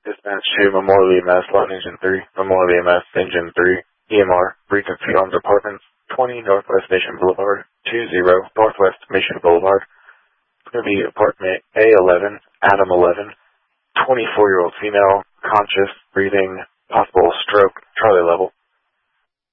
Dispatch to Memorial EMS, Line Engine 3, Memorial EMS, Engine 3, EMR, Regency Arms Apartments, 20 Northwest Mission Boulevard, 20 Northwest Mission Boulevard. It's going to be apartment A11, Adam 11, 24-year-old female, conscious, breathing, possible stroke, Charlie level.